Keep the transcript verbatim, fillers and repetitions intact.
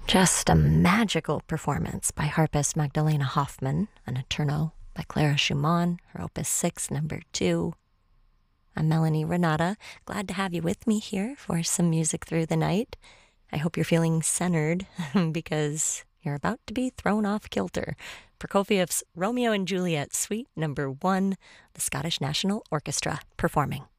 Just a magical performance by harpist Magdalena Hoffman, a notturno by Clara Schumann, her Opus six, number two. I'm Melanie Renata, glad to have you with me here for some music through the night. I hope you're feeling centered because you're about to be thrown off kilter. Prokofiev's Romeo and Juliet, Suite number one, the Scottish National Orchestra performing.